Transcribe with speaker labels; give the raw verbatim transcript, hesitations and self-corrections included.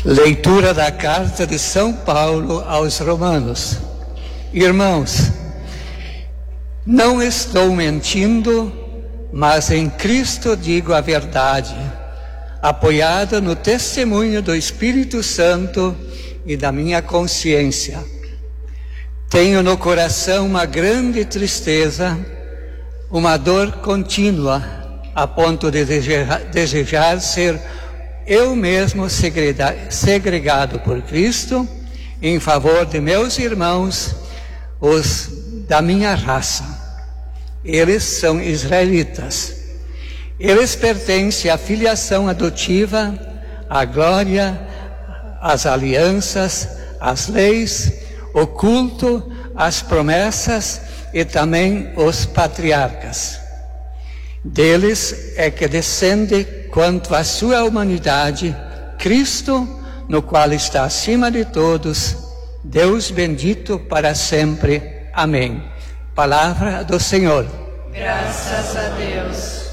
Speaker 1: Leitura da carta de São Paulo aos Romanos. Irmãos, não estou mentindo, mas em Cristo digo a verdade, apoiado no testemunho do Espírito Santo e da minha consciência. Tenho no coração uma grande tristeza, uma dor contínua, a ponto de desejar, desejar ser eu mesmo segregado por Cristo em favor de meus irmãos, os da minha raça. Eles são israelitas. Eles pertencem à filiação adotiva, à glória, às alianças, às leis, o culto, as promessas e também os patriarcas. Deles é que descende, quanto à sua humanidade, Cristo, no qual está acima de todos, Deus bendito para sempre. Amém. Palavra do Senhor.
Speaker 2: Graças a Deus.